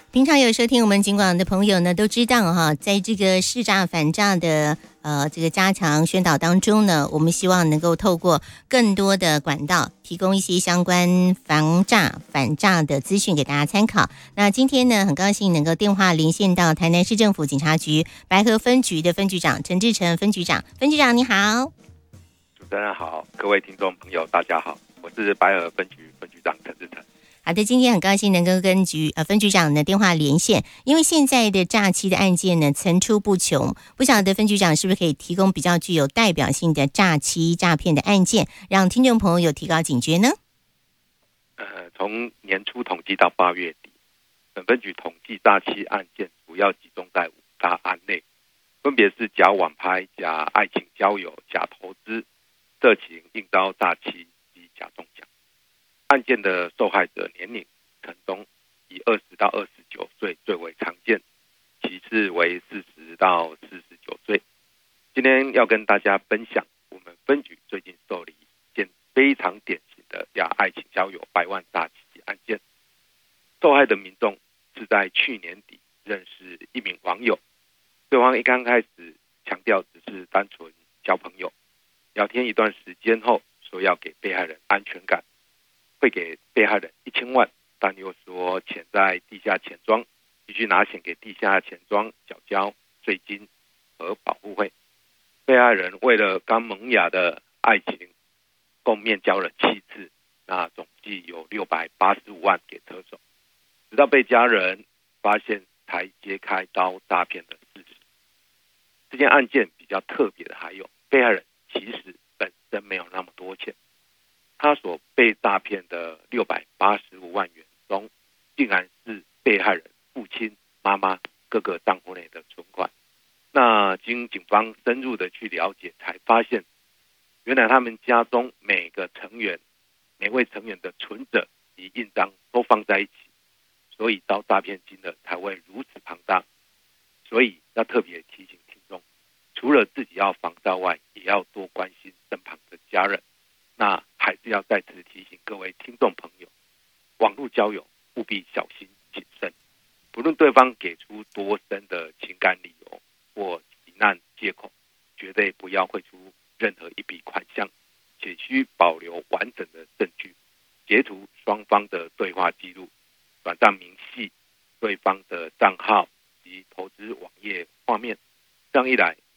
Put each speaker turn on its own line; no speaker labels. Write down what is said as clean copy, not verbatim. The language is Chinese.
平常有收听我们警广的朋友呢，都知道哈，在这个识诈反诈的这个加强宣导当中呢，我们希望能够透过更多的管道，提供一些相关防诈反诈的资讯给大家参考。那今天呢，很高兴能够电话连线到台南市政府警察局白河分局的分局长陈志成分局长。分局长你好。
主持人好，各位听众朋友大家好，我是白河分局分局长陈志成。
好的，今天很高兴能够跟分局长的电话连线，因为现在的诈欺的案件呢层出不穷，不晓得分局长是不是可以提供比较具有代表性的诈欺诈骗的案件，让听众朋友有提高警觉呢？
从年初统计到8月底，本分局统计诈欺案件主要集中在5大案类，分别是假网拍、假爱情交友、假投资、色情应招诈欺及假中奖。案件的受害者年龄层中，以20到29岁最为常见，其次为40到49岁。今天要跟大家分享我们分局最近受理一件非常典型的假爱情交友100万诈欺案件。受害的民众是在去年底认识一名网友，对方一刚开始强调只是单纯交朋友，聊天一段时间后说要给被害人安全感，会给被害人1000万，但又说钱在地下钱庄，必须拿钱给地下钱庄缴交税金和保护费。被害人为了刚萌芽的爱情，共面交了7次，那总计有685万给车手，直到被家人发现才揭开遭诈骗的事实。这件案件比较特别的还有，被害人其实本身没有那么多钱，他所被诈骗的685万元中，竟然是被害人父亲、妈妈、各个账户内的存款。那经警方深入的去了解，才发现原来他们家中每位成员的存折及印章都放在一起，所以遭诈骗金额才会如此庞大。所以要特别提醒听众，除了自己要防诈外，也要多关心身旁的家人。那还是要再次提醒各位听众朋友，网络交友务必小心谨慎，不论对方给出多深的情感理由或急难借口，绝对不要汇出任何一笔款项，且需保留完整的证据，截图双方的对话记